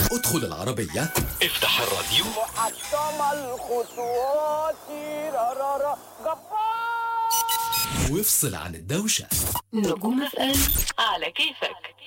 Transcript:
ادخل العربية، افتح الراديو، محطم الخطوات رارارا جبار، وافصل عن الدوشة. نجوم FM على كيفك.